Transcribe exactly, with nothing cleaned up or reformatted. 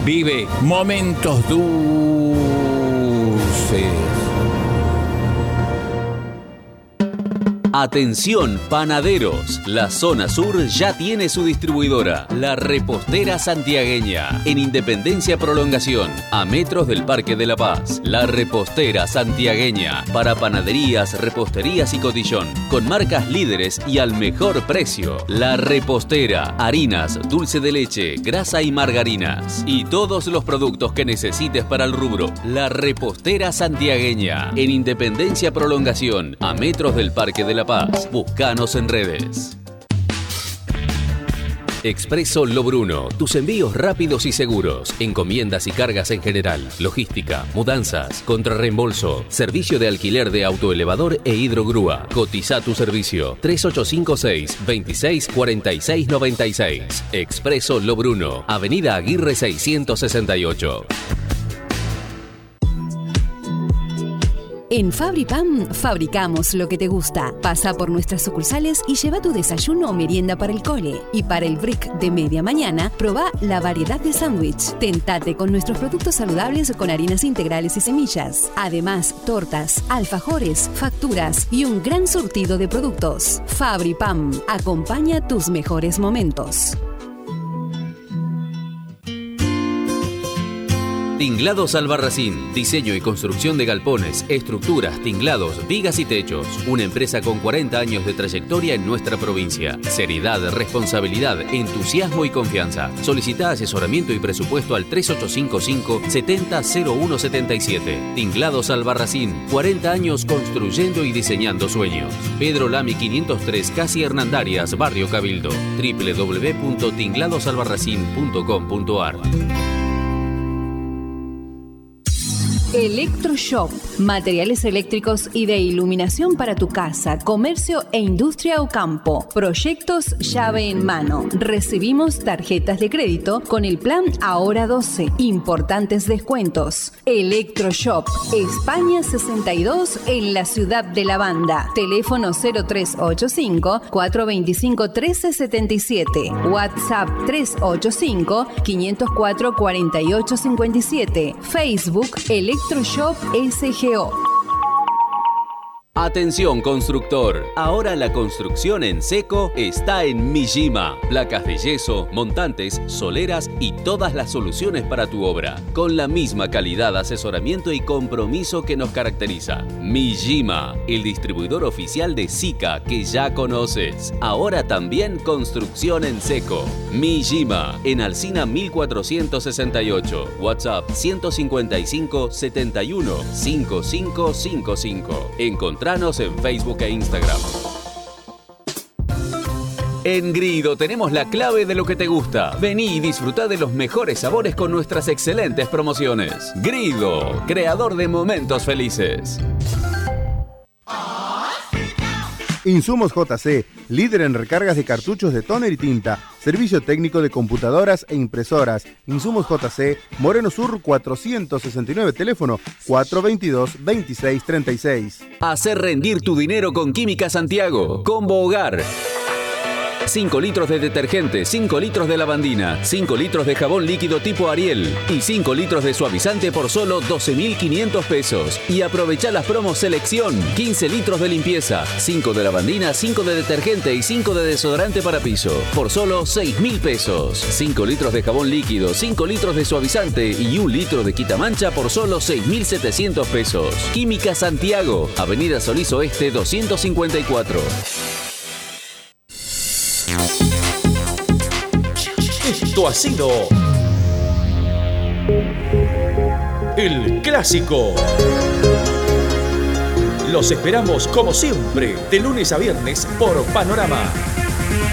Vive momentos dulces. Atención, panaderos. La zona sur ya tiene su distribuidora, La Repostera Santiagueña, en Independencia Prolongación, a metros del Parque de la Paz. La Repostera Santiagueña, para panaderías, reposterías y cotillón, con marcas líderes y al mejor precio. La Repostera, harinas, dulce de leche, grasa y margarinas. Y todos los productos que necesites para el rubro. La Repostera Santiagueña, en Independencia Prolongación, a metros del Parque de la Paz. Búscanos en redes. Expreso Lo Bruno, tus envíos rápidos y seguros, encomiendas y cargas en general, logística, mudanzas, contrarreembolso, servicio de alquiler de autoelevador e hidrogrúa. Cotiza tu servicio tres ocho cinco seis, veintiséis cuarenta y seis noventa y seis. Expreso Lo Bruno, Avenida Aguirre seiscientos sesenta y ocho. En FabriPam fabricamos lo que te gusta. Pasa por nuestras sucursales y lleva tu desayuno o merienda para el cole. Y para el break de media mañana, probá la variedad de sándwich. Tentate con nuestros productos saludables con harinas integrales y semillas. Además, tortas, alfajores, facturas y un gran surtido de productos. FabriPam acompaña tus mejores momentos. Tinglados Albarracín, diseño y construcción de galpones, estructuras, tinglados, vigas y techos. Una empresa con cuarenta años de trayectoria en nuestra provincia. Seriedad, responsabilidad, entusiasmo y confianza. Solicita asesoramiento y presupuesto al tres ocho cinco cinco, setenta cero uno setenta y siete. Tinglados Albarracín, cuarenta años construyendo y diseñando sueños. Pedro Lamy quinientos tres, Casi Hernandarias, Barrio Cabildo. doble u doble u doble u punto tinglados albarracín punto com punto a r. Electroshop, materiales eléctricos y de iluminación para tu casa, comercio e industria o campo. Proyectos llave en mano. Recibimos tarjetas de crédito con el plan Ahora doce. Importantes descuentos. Electroshop, España sesenta y dos en la ciudad de La Banda. Teléfono cero tres ocho cinco, cuatro dos cinco, uno tres siete siete. WhatsApp tres ocho cinco, cinco cero cuatro, cuatro ocho cinco siete. Facebook Electroshop S G O. Atención constructor, ahora la construcción en seco está en Mijima. Placas de yeso, montantes, soleras y todas las soluciones para tu obra, con la misma calidad, asesoramiento y compromiso que nos caracteriza. Mijima, el distribuidor oficial de Sika que ya conoces. Ahora también construcción en seco. Mijima, en Alsina mil cuatrocientos sesenta y ocho. WhatsApp ciento cincuenta y cinco, setenta y uno, cincuenta y cinco cincuenta y cinco. Encontrá en Facebook e Instagram. En Grido tenemos la clave de lo que te gusta. Vení y disfrutá de los mejores sabores con nuestras excelentes promociones. Grido, creador de momentos felices. Insumos J C, líder en recargas de cartuchos de tóner y tinta. Servicio técnico de computadoras e impresoras. Insumos J C, Moreno Sur cuatrocientos sesenta y nueve, teléfono cuatro dos dos, veintiséis treinta y seis. Hacer rendir tu dinero con Química Santiago. Combo Hogar. cinco litros de detergente, cinco litros de lavandina, cinco litros de jabón líquido tipo Ariel y cinco litros de suavizante por solo doce mil quinientos pesos. Y aprovecha las promos Selección, quince litros de limpieza, cinco de lavandina, cinco de detergente y cinco de desodorante para piso por solo seis mil pesos. cinco litros de jabón líquido, cinco litros de suavizante y un litro de quitamancha por solo seis mil setecientos pesos. Química Santiago, Avenida Solís Oeste doscientos cincuenta y cuatro. Esto ha sido El Clásico. Los esperamos como siempre, de lunes a viernes por Panorama